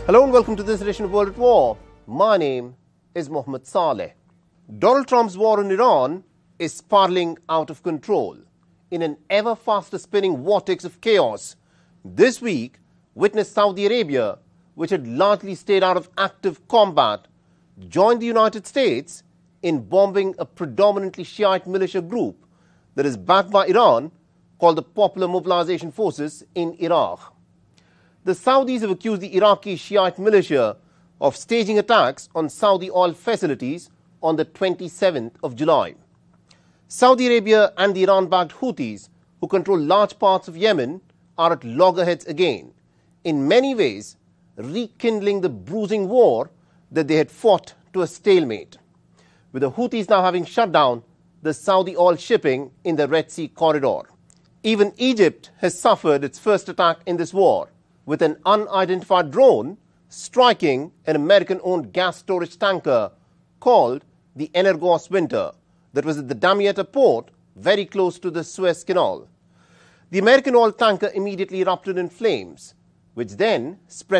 Hello and welcome to this edition of World at War. My name is Mohammed Saleh. Donald Trump's war on Iran is spiraling out of control in an ever faster spinning vortex of chaos. This week witnessed Saudi Arabia, which had largely stayed out of active combat, joined the United States in bombing a predominantly Shiite militia group that is backed by Iran called the Popular Mobilization Forces in Iraq. The Saudis have accused the Iraqi Shiite militia of staging attacks on Saudi oil facilities on the 27th of July. Saudi Arabia and the Iran-backed Houthis, who control large parts of Yemen, are at loggerheads again, in many ways rekindling the bruising war that they had fought to a stalemate, with the Houthis now having shut down the Saudi oil shipping in the Red Sea corridor. Even Egypt has suffered its first attack in this war, with an unidentified drone striking an American-owned gas storage tanker called the Energos Winter that was at the Damietta port very close to the Suez Canal. The American oil tanker immediately erupted in flames, which then spread